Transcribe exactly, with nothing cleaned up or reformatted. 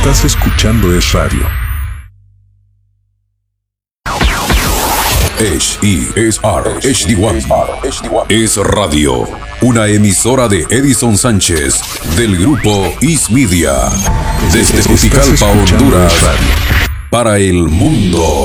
estás escuchando es radio. H E S R H D uno es radio, una emisora de Edison Sánchez del grupo Is Media, desde Tegucigalpa, Honduras, para el mundo.